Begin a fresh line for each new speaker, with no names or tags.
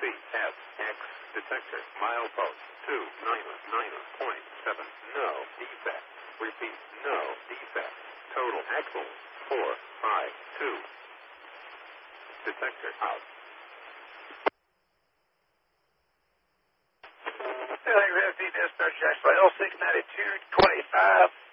CSX detector, milepost 299.7, no defect. Repeat, no defect. Total axle 452. Detector out.
Dispatch, L69225.